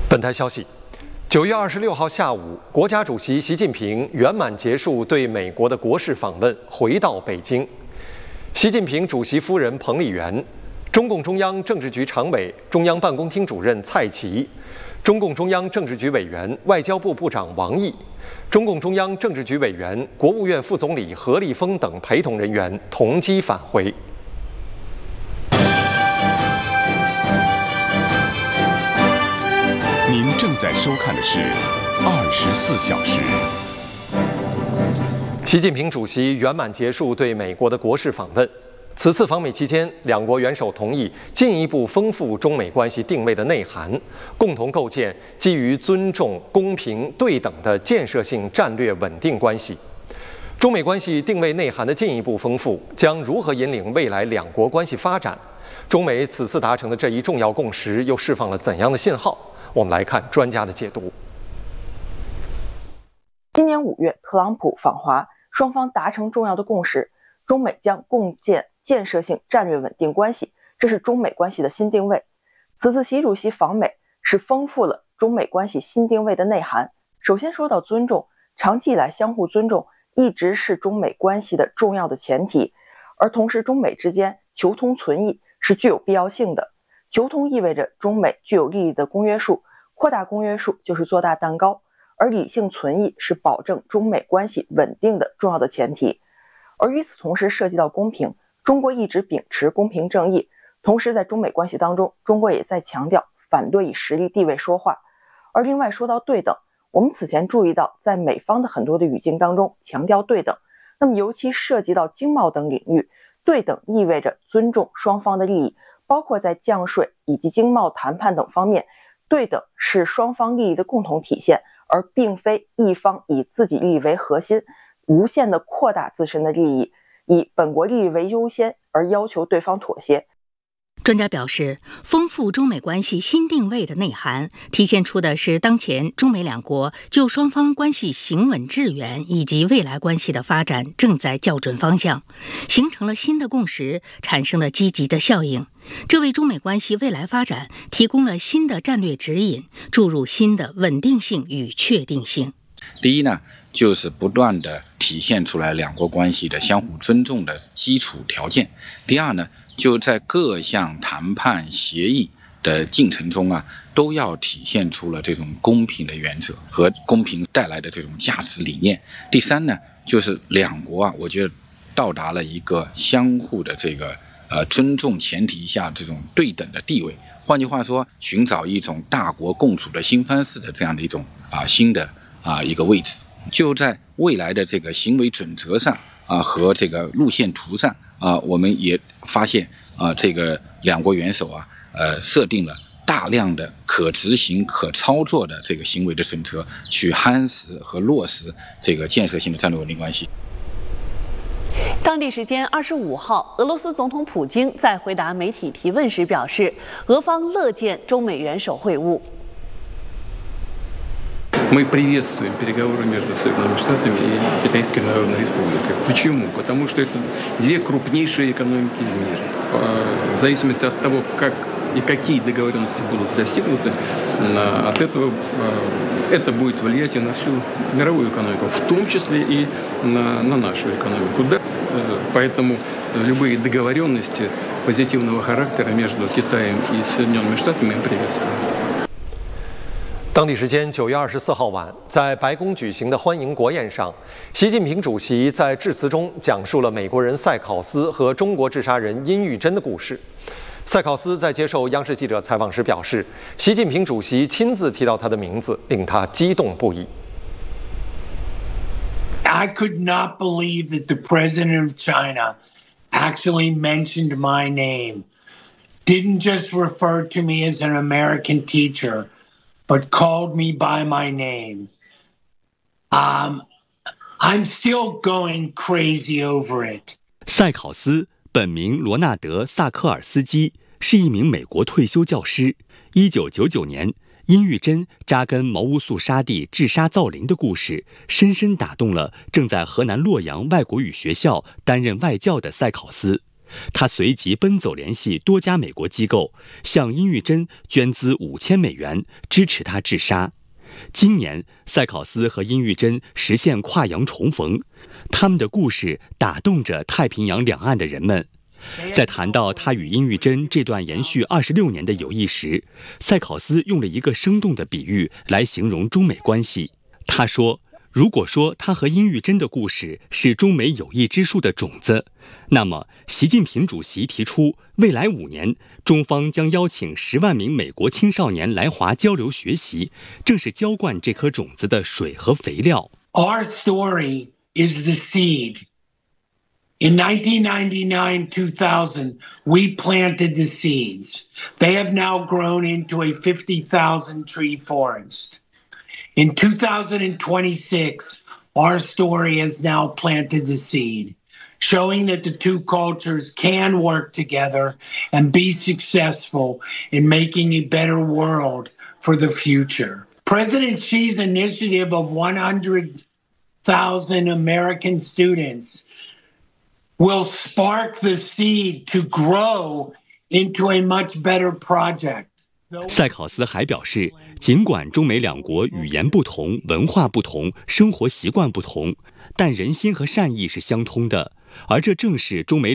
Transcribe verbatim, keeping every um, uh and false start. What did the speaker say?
本台消息，九月二十六号下午，国家主席习近平圆满结束对美国的国事访问，回到北京。习近平主席夫人彭丽媛、中共中央政治局常委、中央办公厅主任蔡奇、中共中央政治局委员、外交部部长王毅、中共中央政治局委员、国务院副总理何立峰等陪同人员同机返回。 您正在收看的是《二十四小时》。 习近平主席圆满结束对美国的国事访问。此次访美期间，两国元首同意进一步丰富中美关系定位的内涵，共同构建基于尊重、公平、对等的建设性战略稳定关系。中美关系定位内涵的进一步丰富，将如何引领未来两国关系发展？中美此次达成的这一重要共识，又释放了怎样的信号？我们来看专家的解读。 今年五月，特朗普访华，双方达成重要的共识，中美将共建建设性战略稳定关系，这是中美关系的新定位。此次习主席访美是丰富了中美关系新定位的内涵。首先说到尊重，长期以来相互尊重一直是中美关系的重要的前提，而同时中美之间求同存异是具有必要性的。求同意味着中美具有利益的公约数，扩大公约数就是做大蛋糕，而理性存异是保证中美关系稳定的重要的前提。而与此同时涉及到公平，中国一直秉持公平正义，同时在中美关系当中，中国也在强调反对以实力地位说话。而另外说到对等，我们此前注意到在美方的很多的语境当中强调对等，那么尤其涉及到经贸等领域，对等意味着尊重双方的利益，包括在降税以及经贸谈判等方面，对等是双方利益的共同体现，而并非一方以自己利益为核心，无限的扩大自身的利益，以本国利益为优先而要求对方妥协。 专家表示，丰富中美关系新定位的内涵，体现出的是当前中美两国就双方关系行稳致远以及未来关系的发展正在校准方向，形成了新的共识，产生了积极的效应。这为中美关系未来发展提供了新的战略指引，注入新的稳定性与确定性。 第一呢，就是不断的体现出来两国关系的相互尊重的基础条件。第二呢，就在各项谈判协议的进程中啊，都要体现出了这种公平的原则和公平带来的这种价值理念。第三呢，就是两国啊，我觉得到达了一个相互的这个呃尊重前提下这种对等的地位。换句话说，寻找一种大国共处的新方式的这样的一种啊新的啊一个位置。就在未来的这个行为准则上啊和这个路线图上啊，我们也发现啊，这个两国元首啊，呃，设定了大量的可执行、可操作的这个行为的准则，去夯实和落实这个建设性的战略稳定关系。 当地时间二十五号，俄罗斯总统普京在回答媒体提问时表示，俄方乐见中美元首会晤。 Мы приветствуем переговоры между Соединенными Штатами и Китайской Народной Республикой. Почему? Потому что это две крупнейшие экономики в мире. В зависимости от того, как и какие договоренности будут достигнуты, от этого это будет влиять и на всю мировую экономику, в том числе и на, на нашу экономику. Да? Поэтому любые договоренности позитивного характера между Китаем и Соединенными Штатами мы приветствуем. 当地时间九月二十四号晚，在白宫举行的欢迎国宴上，习近平主席在致辞中讲述了美国人塞考斯和中国治沙人殷玉珍的故事。塞考斯在接受央视记者采访时表示，习近平主席亲自提到他的名字，令他激动不已。 I could not believe that the president of China actually mentioned my name, didn't just refer to me as an American teacher.But called me by my name. Um, I'm still going crazy over it. 塞考斯本名罗纳德·萨科尔斯基，是一名美国退休教师。一九九九年，殷玉珍扎根毛乌素沙地治沙造林的故事，深深打动了正在河南洛阳外国语学校担任外教的塞考斯。 他随即奔走联系多家美国机构，向殷玉珍捐资五千美元，支持他治沙。今年，塞考斯和殷玉珍实现跨洋重逢，他们的故事打动着太平洋两岸的人们。在谈到他与殷玉珍这段延续二十六年的友谊时，塞考斯用了一个生动的比喻来形容中美关系。他说，如果说他和殷玉珍的故事是中美友谊之树的种子，那么习近平主席提出未来五年中方将邀请十万名美国青少年来华交流学习，正是浇灌这颗种子的水和肥料。 Our story is the seed.In nineteen ninety-nine to two thousand, we planted the seeds. They have now grown into a fifty thousand tree forest. In two thousand twenty-six, our story has now planted the seed, showing that the two cultures can work together and be successful in making a better world for the future. President Xi's initiative of one hundred thousand American students.Will spark the seed to grow into a much better project. 塞考斯还表示，尽管中美两国语言不同、文化不同、生活习惯不同，但人心和善意是相通的，而这正是中美